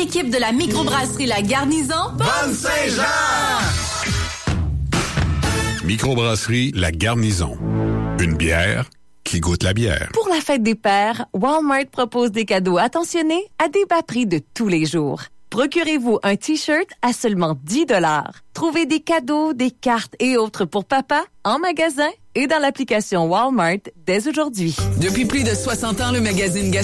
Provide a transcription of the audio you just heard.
l'équipe de la microbrasserie La Garnison, bonne Saint-Jean! Microbrasserie La Garnison. Une bière qui goûte la bière. Pour la fête des pères, Walmart propose des cadeaux attentionnés à des bas prix de tous les jours. Procurez-vous un T-shirt à seulement 10 $. Trouvez des cadeaux, des cartes et autres pour papa en magasin et dans l'application Walmart dès aujourd'hui. Depuis plus de 60 ans, le magazine